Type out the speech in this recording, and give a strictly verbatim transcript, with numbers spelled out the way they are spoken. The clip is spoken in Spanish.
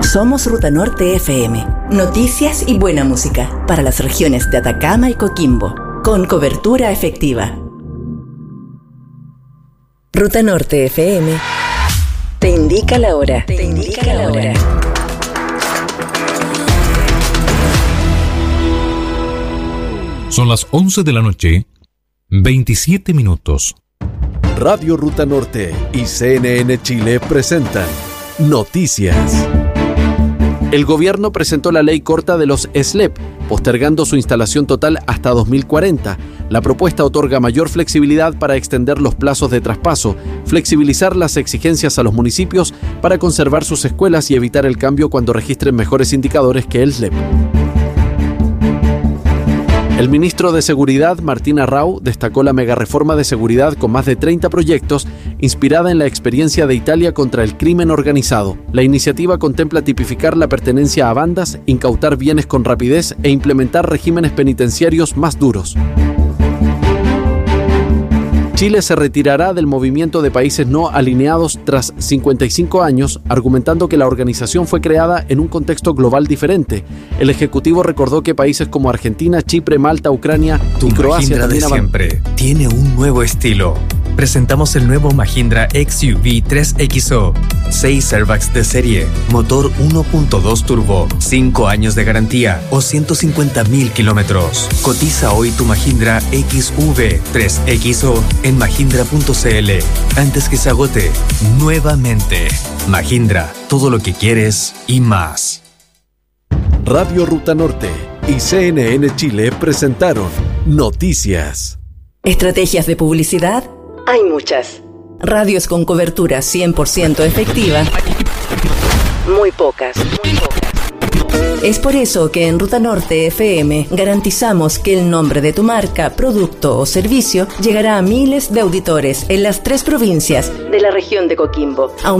Somos Ruta Norte F M. Noticias y buena música para las regiones de Atacama y Coquimbo, con cobertura efectiva. Ruta Norte F M te indica la hora. Te indica la hora. Son las once de la noche, veintisiete minutos. Radio Ruta Norte y C N N Chile presentan Noticias. El gobierno presentó la ley corta de los S L E P, postergando su instalación total hasta dos mil cuarenta. La propuesta otorga mayor flexibilidad para extender los plazos de traspaso, flexibilizar las exigencias a los municipios para conservar sus escuelas y evitar el cambio cuando registren mejores indicadores que el S L E P. El ministro de Seguridad, Martín Arrau, destacó la megareforma de seguridad con más de treinta proyectos, inspirada en la experiencia de Italia contra el crimen organizado. La iniciativa contempla tipificar la pertenencia a bandas, incautar bienes con rapidez e implementar regímenes penitenciarios más duros. Chile se retirará del movimiento de países no alineados tras cincuenta y cinco años, argumentando que la organización fue creada en un contexto global diferente. El Ejecutivo recordó que países como Argentina, Chipre, Malta, Ucrania y Croacia Mahindra de siempre tiene un nuevo estilo. Presentamos el nuevo Mahindra X U V tres X O. seis airbags de serie, motor uno punto dos turbo, cinco años de garantía o ciento cincuenta mil kilómetros. Cotiza hoy tu Mahindra X U V tres X O en mahindra punto c l antes que se agote nuevamente. Mahindra, todo lo que quieres y más. Radio Ruta Norte y C N N Chile presentaron Noticias. ¿Estrategias de publicidad? Hay muchas. Radios con cobertura cien por ciento efectiva. Muy pocas. Muy pocas. Es por eso que en Ruta Norte F M garantizamos que el nombre de tu marca, producto o servicio llegará a miles de auditores en las tres provincias de la región de Coquimbo.